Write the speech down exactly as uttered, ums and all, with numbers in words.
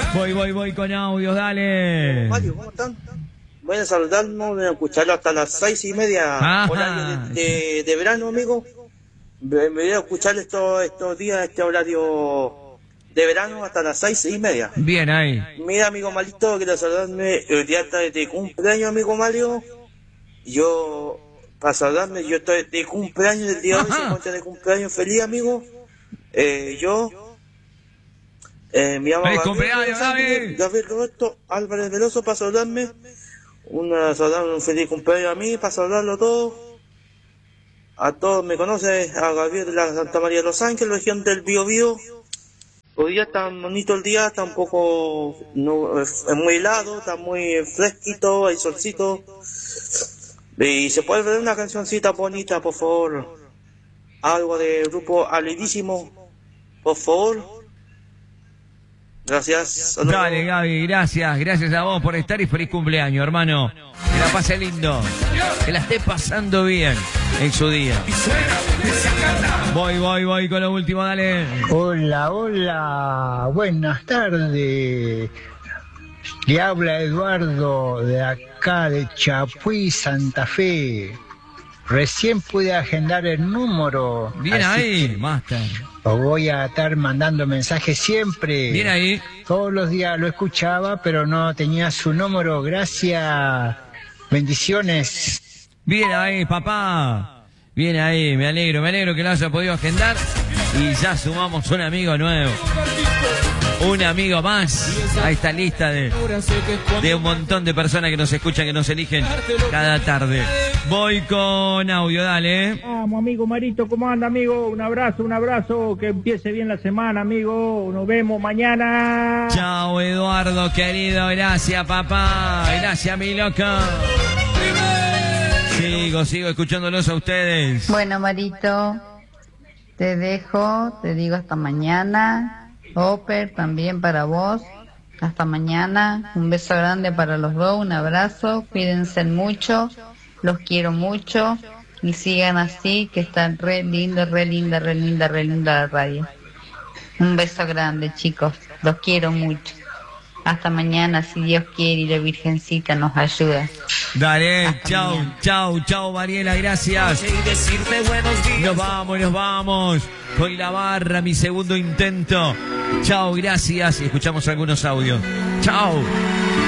Voy, voy, voy con audios, dale. Mario, ¿cómo están? Voy a saludarnos, voy a escucharlo hasta las seis y media, Ajá. horario de, de, de verano, amigo. Me, me voy a escuchar estos, estos días, este horario de verano hasta las seis y media. Bien ahí. Mira, amigo Malito, quiero saludarme. El día está de cumpleaños, amigo Mario. Yo, para saludarme, yo estoy de cumpleaños el día de hoy, se encuentra de cumpleaños. Feliz, amigo. Eh, yo, eh, me llamo ¡Feliz Gabriel, cumpleaños, Gaby! Gabriel Roberto Álvarez Veloso, para saludarme. Una, saludar, un feliz cumpleaños a mí, para saludarlo a todos. A todos me conoce, a Gabriel de la Santa María de los Ángeles, región del Biobío. Hoy día está bonito el día, está un poco, no, es muy helado, está muy fresquito, hay solcito. Y se puede ver una cancioncita bonita, por favor. Algo de grupo Alidísimo, por favor. Gracias. Saludos. Dale, Gaby, gracias. Gracias a vos por estar y feliz cumpleaños, hermano. Que la pase lindo. Que la esté pasando bien en su día. Voy, voy, voy con lo último, dale. Hola, hola. Buenas tardes. Le habla Eduardo de acá de Chapuí, Santa Fe. Recién pude agendar el número. Bien ahí, Master. Os voy a estar mandando mensajes siempre. Bien ahí. Todos los días lo escuchaba, pero no tenía su número. Gracias. Bendiciones. Bien ahí, papá. Bien ahí, me alegro, me alegro que lo haya podido agendar. Y ya sumamos un amigo nuevo. Un amigo más a esta lista de, de un montón de personas que nos escuchan, que nos eligen cada tarde. Voy con audio, dale. Vamos, amigo Marito, ¿cómo anda, amigo? Un abrazo, un abrazo, que empiece bien la semana, amigo. Nos vemos mañana. Chao, Eduardo, querido. Gracias, papá. Gracias, mi loco. Sigo, sigo escuchándolos a ustedes. Bueno, Marito, te dejo, te digo hasta mañana. Oper, también para vos. Hasta mañana. Un beso grande para los dos, un abrazo. Cuídense mucho. Los quiero mucho. Y sigan así, que están re lindo, re linda, re linda, re linda la radio. Un beso grande, chicos. Los quiero mucho. Hasta mañana, si Dios quiere y la Virgencita nos ayuda. Dale, Hasta chau, mañana. chau, chau, Mariela, gracias. Nos vamos, nos vamos. Con la barra, mi segundo intento. Chau, gracias. Y escuchamos algunos audios. Chau.